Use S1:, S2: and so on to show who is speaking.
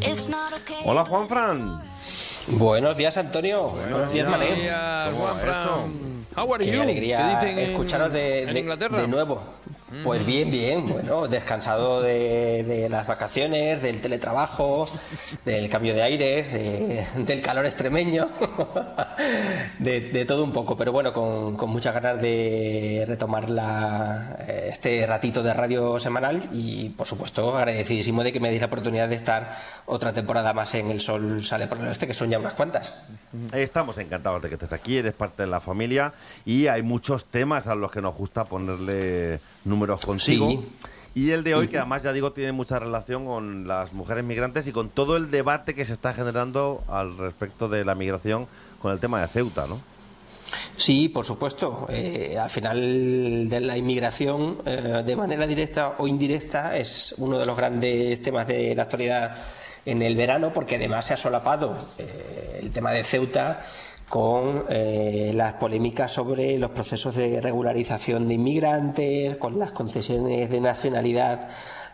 S1: Hola, Juanfran.
S2: Buenos días, Antonio. Buenos días, Manel.
S3: Buenos días, Juanfran. How are
S2: Qué
S3: you?
S2: alegría
S3: ¿Qué dicen
S2: escucharos
S3: en Inglaterra?
S2: de nuevo. Pues bien, bien. Bueno, descansado de las vacaciones, del teletrabajo, del cambio de aires, del calor extremeño, de todo un poco. Pero bueno, con muchas ganas de retomar este ratito de radio semanal y, por supuesto, agradecidísimo de que me deis la oportunidad de estar otra temporada más en El Sol Sale por el Oeste, que son ya unas cuantas.
S1: Estamos encantados de que estés aquí, eres parte de la familia y hay muchos temas a los que nos gusta ponerle números contigo.
S2: Sí.
S1: Y el de hoy, que además ya digo, tiene mucha relación con las mujeres migrantes y con todo el debate que se está generando al respecto de la migración con el tema de Ceuta, ¿no?
S2: Sí, por supuesto. Al final de la inmigración, de manera directa o indirecta, es uno de los grandes temas de la actualidad en el verano, porque además se ha solapado el tema de Ceuta con las polémicas sobre los procesos de regularización de inmigrantes, con las concesiones de nacionalidad